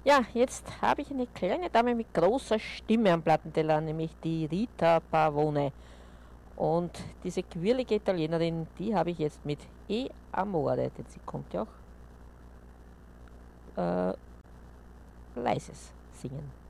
Ja, jetzt habe ich eine kleine Dame mit großer Stimme am Plattenteller, nämlich die Rita Pavone. Und diese quirlige Italienerin, die habe ich jetzt mit E Amore, denn sie kommt ja auch leises singen.